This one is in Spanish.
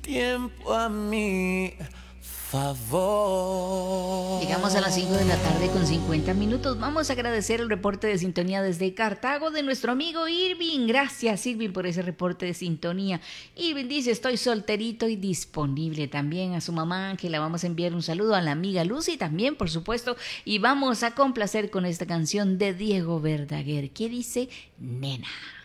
tiempo a mi favor. Llegamos a las 5 de la tarde con 50 minutos. Vamos a agradecer el reporte de sintonía desde Cartago de nuestro amigo Irving. Gracias, Irving, por ese reporte de sintonía. Irving dice, estoy solterito y disponible. También a su mamá, que le vamos a enviar un saludo, a la amiga Lucy también, por supuesto. Y vamos a complacer con esta canción de Diego Verdaguer, que dice Nena.